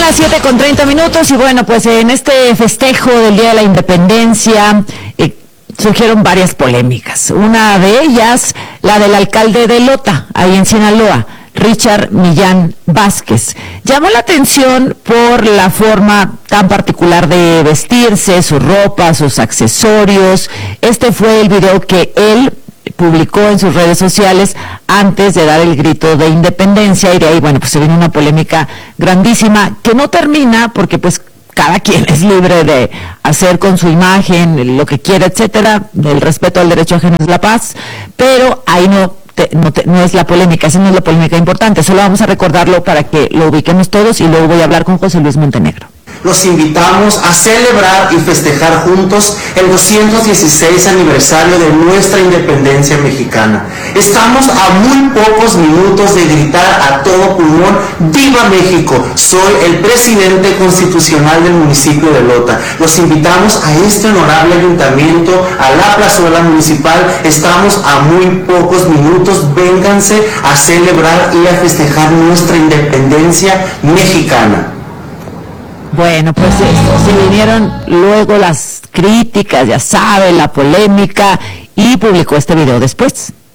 las 7:30 y bueno, pues en este festejo del Día de la Independencia surgieron varias polémicas. Una de ellas, la del alcalde de Lota, ahí en Sinaloa, Richard Millán Vázquez. Llamó la atención por la forma tan particular de vestirse, su ropa, sus accesorios. Este fue el video que él publicó en sus redes sociales antes de dar el grito de independencia, y de ahí, bueno, pues se viene una polémica grandísima que no termina porque pues cada quien es libre de hacer con su imagen lo que quiera, etcétera. El respeto al derecho ajeno es la paz, pero ahí no es la polémica, esa no es la polémica importante. Solo vamos a recordarlo para que lo ubiquemos todos y luego voy a hablar con José Luis Montenegro. Los invitamos a celebrar y festejar juntos el 216 aniversario de nuestra independencia mexicana. Estamos a muy pocos minutos de gritar a todo pulmón: ¡Viva México! Soy el presidente constitucional del municipio de Lota. Los invitamos a este honorable ayuntamiento, a la plazuela municipal. Estamos a muy pocos minutos. Vénganse a celebrar y a festejar nuestra independencia mexicana. Bueno, pues se vinieron luego las críticas, ya saben, la polémica, y publicó este video después.